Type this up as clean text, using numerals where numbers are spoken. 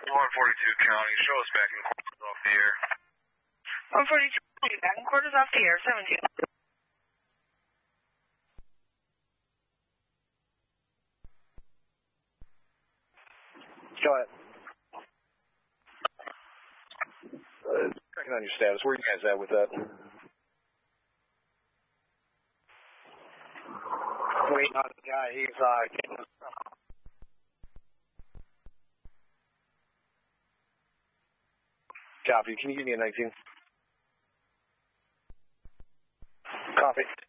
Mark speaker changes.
Speaker 1: 142 County, show us back in quarters off the air.
Speaker 2: 142 County, back in quarters off the air, 17.
Speaker 3: Go ahead. Checking on your status. Where are you guys at with that?
Speaker 4: Waiting on the guy. He's getting his stuff.
Speaker 3: Copy. Can you give me a 19?
Speaker 4: Copy.